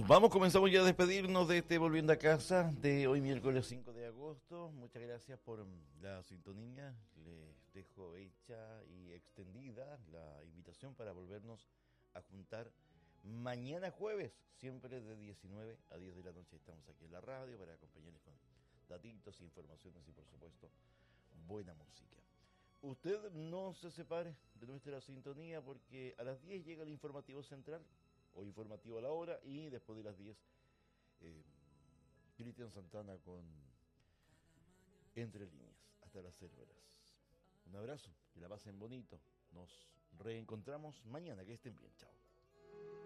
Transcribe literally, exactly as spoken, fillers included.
Nos vamos, comenzamos ya a despedirnos de este Volviendo a Casa de hoy miércoles cinco de agosto. Muchas gracias por la sintonía. Les dejo hecha y extendida la invitación para volvernos a juntar mañana jueves, siempre de diecinueve a diez de la noche. Estamos aquí en la radio para acompañarles con datitos, informaciones y por supuesto buena música. Usted no se separe de nuestra sintonía porque a las diez llega el informativo central o informativo a la hora y después de las diez eh, Cristian Santana con Entre Líneas hasta las cero horas. Un abrazo, que la pasen bonito. Nos reencontramos mañana, que estén bien, chao.